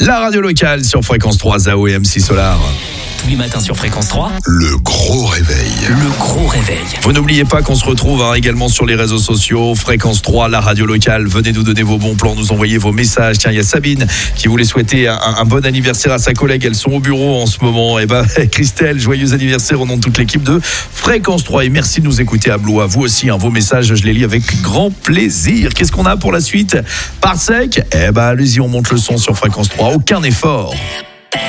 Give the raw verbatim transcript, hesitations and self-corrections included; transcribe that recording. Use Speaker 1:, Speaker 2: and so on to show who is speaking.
Speaker 1: La radio locale sur Fréquence trois, Zao et M C Solar.
Speaker 2: Tous les matins sur Fréquence trois.
Speaker 3: Le gros réveil.
Speaker 2: Le gros réveil.
Speaker 1: Vous n'oubliez pas qu'on se retrouve hein, également sur les réseaux sociaux. Fréquence trois, la radio locale. Venez nous donner vos bons plans, nous envoyer vos messages. Tiens, il y a Sabine qui voulait souhaiter un, un bon anniversaire à sa collègue. Elles sont au bureau en ce moment. Et ben, Christelle, joyeux anniversaire au nom de toute l'équipe de Fréquence trois. Et merci de nous écouter à Blois. Vous aussi, hein, vos messages, je les lis avec grand plaisir. Qu'est-ce qu'on a pour la suite? Parsec? Eh ben, allez-y, on monte le son sur Fréquence trois. Aucun effort.